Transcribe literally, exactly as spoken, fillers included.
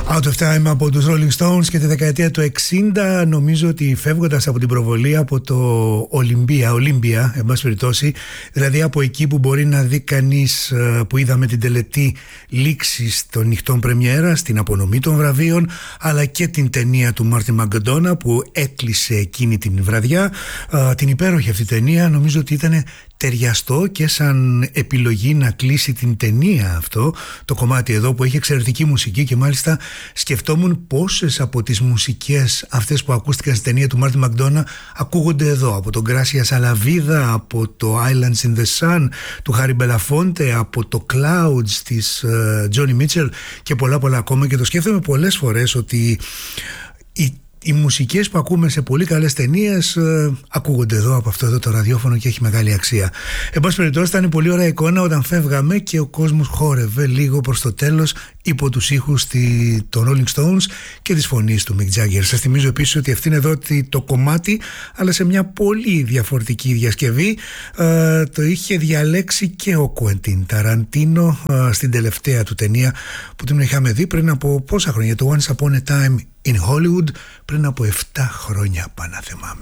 Out of Time από τους Rolling Stones και τη δεκαετία του εξήντα. Νομίζω ότι φεύγοντας από την προβολή από το Ολυμπία, Ολύμπια, εν πάση περιπτώσει, δηλαδή από εκεί που μπορεί να δει κανείς, που είδαμε την τελετή λήξης των νυχτών πρεμιέρα, την απονομή των βραβείων, αλλά και την ταινία του Μάρτιν Μαγκντόνα που έκλεισε εκείνη την βραδιά, την υπέροχη αυτή ταινία. Νομίζω ότι ήταν ταιριαστό και σαν επιλογή να κλείσει την ταινία αυτό το κομμάτι εδώ, που έχει εξαιρετική μουσική, και μάλιστα σκεφτόμουν πόσες από τις μουσικές αυτές που ακούστηκαν στην ταινία του Μάρτιν Μαγκντόνα ακούγονται εδώ, από τον Γκράσια Σαλαβίδα, από το Islands in the Sun του Χάρι Μπελαφόντε, από το Clouds της Τζόνι uh, Μίτσελ και πολλά πολλά ακόμα. Και το σκέφτομαι πολλές φορές ότι η Οι μουσικές που ακούμε σε πολύ καλές ταινίες ε, ακούγονται εδώ από αυτό εδώ το ραδιόφωνο και έχει μεγάλη αξία. Εν πάση περιπτώσει, ήταν πολύ ωραία εικόνα όταν φεύγαμε και ο κόσμος χόρευε λίγο προς το τέλος υπό τους ήχους τη, των Rolling Stones και της φωνής του Mick Jagger. Σας θυμίζω επίσης ότι αυτή είναι εδώ το κομμάτι, αλλά σε μια πολύ διαφορετική διασκευή. Ε, το είχε διαλέξει και ο Κουέντιν Ταραντίνο ε, στην τελευταία του ταινία που την είχαμε δει πριν από πόσα χρόνια, το Once Upon a Time in Hollywood, πριν από επτά χρόνια, πάνε να θυμάμαι.